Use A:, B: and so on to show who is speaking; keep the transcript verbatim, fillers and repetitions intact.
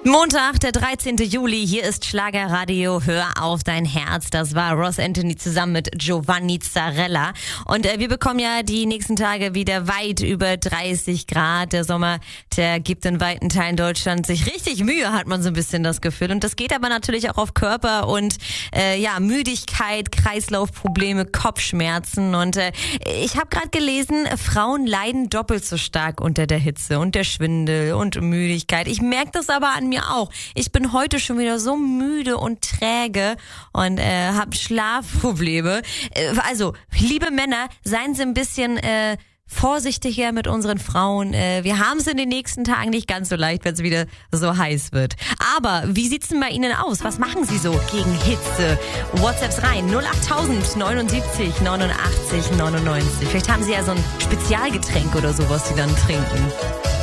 A: Montag, der dreizehnten Juli, hier ist Schlagerradio, hör auf dein Herz. Das war Ross Anthony zusammen mit Giovanni Zarella. Und äh, wir bekommen ja die nächsten Tage wieder weit über dreißig Grad. Der Sommer, der gibt in weiten Teilen Deutschlands sich richtig Mühe, hat man so ein bisschen das Gefühl. Und das geht aber natürlich auch auf Körper und äh, ja Müdigkeit, Kreislaufprobleme, Kopfschmerzen. Und äh, ich habe gerade gelesen, Frauen leiden doppelt so stark unter der Hitze und der Schwindel und Müdigkeit. Ich merke das aber an mir auch. Ich bin heute schon wieder so müde und träge und äh, habe Schlafprobleme. Äh, also, liebe Männer, seien Sie ein bisschen äh, vorsichtiger mit unseren Frauen. Äh, wir haben es in den nächsten Tagen nicht ganz so leicht, wenn es wieder so heiß wird. Aber wie sieht's denn bei Ihnen aus? Was machen Sie so gegen Hitze? WhatsApps rein null acht tausend neunundsiebzig neunundachtzig neunundneunzig. Vielleicht haben Sie ja so ein Spezialgetränk oder so, was Sie dann trinken.